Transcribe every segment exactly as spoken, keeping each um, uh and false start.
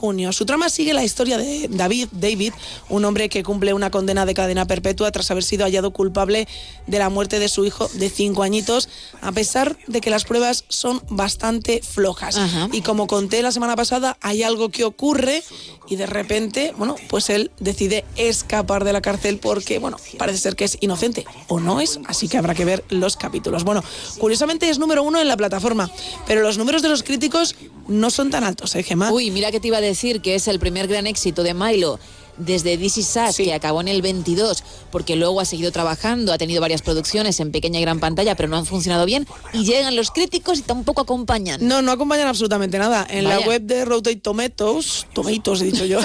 junio. Su trama sigue la historia de David, David, un hombre que cumple una condena de cadena perpetua tras haber sido hallado culpable de la muerte de su hijo de cinco añitos, a pesar de que las pruebas son bastante flojas. Ajá. Y como conté la semana pasada, hay algo que ocurre y de repente, bueno, pues él decide escapar de la cárcel porque, bueno, parece ser que es inocente o no es, así que habrá que ver los capítulos. Bueno, curiosamente es número uno en la plataforma, pero los números de los críticos no son tan altos, ¿eh, Gemma? Uy, mira que te iba a decir que es el primer gran éxito de Milo desde This Is Us, Sí. que acabó en el veintidós, porque luego ha seguido trabajando, ha tenido varias producciones en pequeña y gran pantalla, pero no han funcionado bien, y llegan los críticos y tampoco acompañan. No, no acompañan absolutamente nada. En Vaya. la web de Rotten Tomatoes, Tomatoes he dicho yo.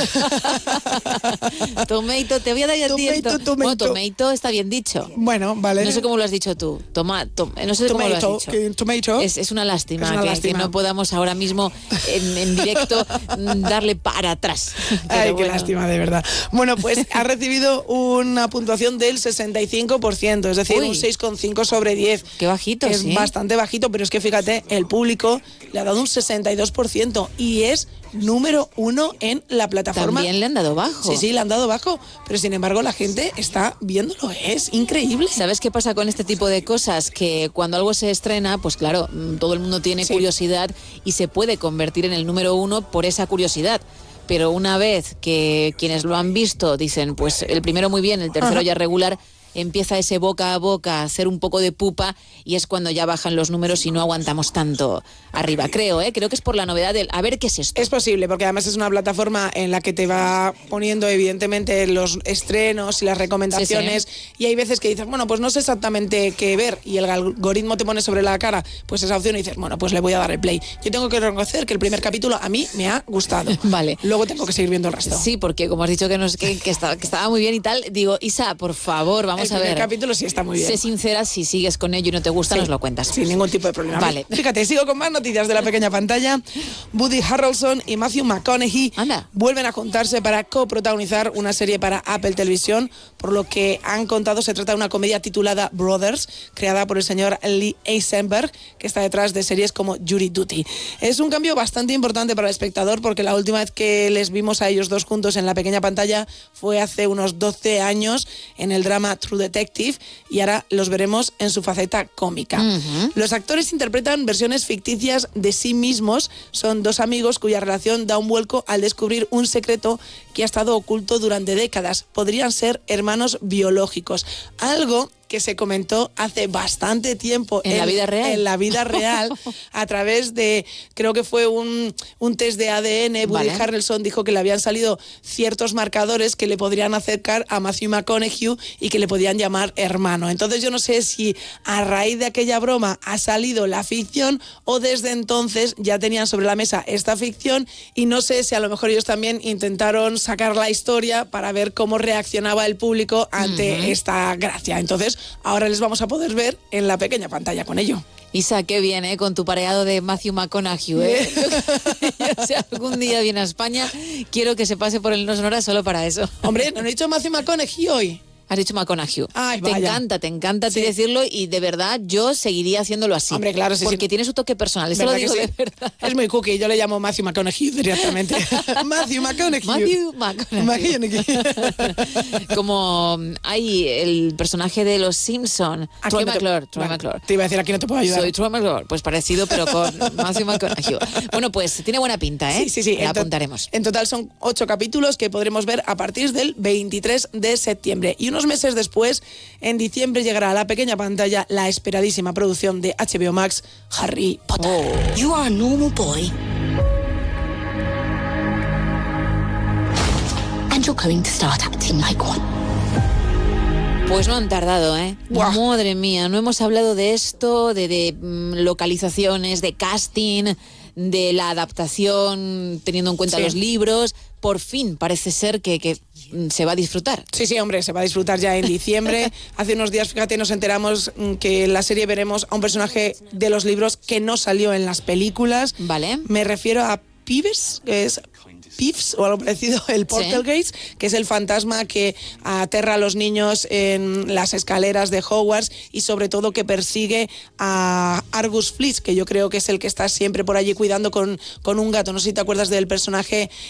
Tomato, te voy a dar a ti el Tomato, to- tomato. Bueno, tomato está bien dicho. Bueno, vale. No sé cómo lo has dicho tú. Toma, tom- no sé cómo lo has Tomato, dicho. que tomato. Es, es una lástima, Es una que, lástima. que no podamos ahora mismo en, en directo mm, darle para atrás. Pero Ay, qué bueno. lástima, de verdad. Bueno, pues ha recibido una puntuación del sesenta y cinco por ciento, es decir, Uy. un seis coma cinco sobre diez. Qué bajito, Es sí. bastante bajito, pero es que fíjate, el público le ha dado un sesenta y dos por ciento y es número uno en la plataforma. También le han dado bajo. Sí, sí, le han dado bajo, pero sin embargo la gente está viéndolo, es increíble. ¿Sabes qué pasa con este tipo de cosas? Que cuando algo se estrena, pues claro, mm, todo el mundo tiene Sí. curiosidad y se puede convertir en el número uno por esa curiosidad. Pero una vez que quienes lo han visto dicen, pues el primero muy bien, el tercero Ajá. ya regular, empieza ese boca a boca a hacer un poco de pupa y es cuando ya bajan los números y no aguantamos tanto arriba. Creo, ¿eh? Creo que es por la novedad del a ver qué es esto. Es posible, porque además es una plataforma en la que te va poniendo evidentemente los estrenos y las recomendaciones, Sí, y hay veces que dices, bueno, pues no sé exactamente qué ver, y el algoritmo te pone sobre la cara pues esa opción y dices, bueno, pues le voy a dar el play. Yo tengo que reconocer que el primer capítulo a mí me ha gustado. Vale. Luego tengo que seguir viendo el resto. Sí, porque como has dicho que, nos, que, que, estaba, que estaba muy bien y tal, digo, Isa, por favor, vamos el a primer ver. capítulo sí está muy bien. Sé sincera, si sigues con ello y no te gusta, Sí, nos lo cuentas. Sin ningún tipo de problema. Vale. Fíjate, sigo con más noticias de la pequeña pantalla. Woody Harrelson y Matthew McConaughey Anda. vuelven a juntarse para coprotagonizar una serie para Apple Televisión. Por lo que han contado, se trata de una comedia titulada Brothers, creada por el señor Lee Eisenberg, que está detrás de series como Jury Duty. Es un cambio bastante importante para el espectador, porque la última vez que les vimos a ellos dos juntos en la pequeña pantalla fue hace unos doce años en el drama True Detective, y ahora los veremos en su faceta cómica. Ujú. Los actores interpretan versiones ficticias de sí mismos. Son dos amigos cuya relación da un vuelco al descubrir un secreto que ha estado oculto durante décadas. Podrían ser hermanos biológicos. Algo que se comentó hace bastante tiempo ¿En la vida real? en la vida real a través de, creo que fue un, un test de A D N. Woody Vale. Harrelson dijo que le habían salido ciertos marcadores que le podrían acercar a Matthew McConaughey y que le podían llamar hermano. Entonces yo no sé si a raíz de aquella broma ha salido la ficción o desde entonces ya tenían sobre la mesa esta ficción, y no sé si a lo mejor ellos también intentaron sacar la historia para ver cómo reaccionaba el público ante Ujú. esta gracia. Entonces ahora les vamos a poder ver en la pequeña pantalla con ello. Isa, qué bien, ¿eh? Con tu pareado de Matthew McConaughey, ¿eh? Yo, si algún día viene a España, quiero que se pase por el No Sonora solo para eso. Hombre, no he dicho Matthew McConaughey hoy. Has dicho McConaughey. Ay, te vaya. encanta, te encanta a ti Sí. decirlo, y de verdad yo seguiría haciéndolo así. Hombre, claro, sí, Porque sí. tiene su toque personal, eso lo ¿Verdad digo que de sí? verdad. Es muy cookie, yo le llamo Matthew McConaughey directamente. Matthew McConaughey. Matthew McConaughey. McConaughey. Como hay el personaje de Los Simpson, Aquí Troy no te- McClure, Troy Vale, McClure. Te iba a decir, aquí no te puedo ayudar. Soy Troy McClure, pues parecido, pero con Matthew McConaughey. Bueno, pues tiene buena pinta, ¿eh? Sí, sí, sí. La En to- apuntaremos. En total son ocho capítulos que podremos ver a partir del veintitrés de septiembre. Y unos meses después, en diciembre, llegará a la pequeña pantalla la esperadísima producción de H B O Max, Harry Potter. Oh. You are a normal boy. And you're going to start acting like one. Pues no han tardado, ¿eh? Buah. Madre mía, no hemos hablado de esto, de, de mm, localizaciones, de casting, de la adaptación, teniendo en cuenta Sí. los libros. Por fin parece ser que, que mm, se va a disfrutar. Sí, sí, hombre, se va a disfrutar ya en diciembre. Hace unos días, fíjate, nos enteramos mm, que en la serie veremos a un personaje de los libros que no salió en las películas. Vale. Me refiero a Peeves, que es Peeves o algo parecido, el Portalgates, que es el fantasma que aterra a los niños en las escaleras de Hogwarts y sobre todo que persigue a Argus Fleet, que yo creo que es el que está siempre por allí cuidando con, con un gato. No sé si te acuerdas del personaje